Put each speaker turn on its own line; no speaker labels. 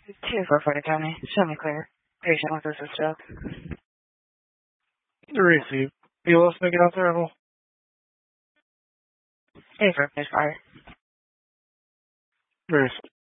2 for County. Show me clear. Patient with assisted.
Receive. BLS make it out there, Emerald?
A for fire.
Receive.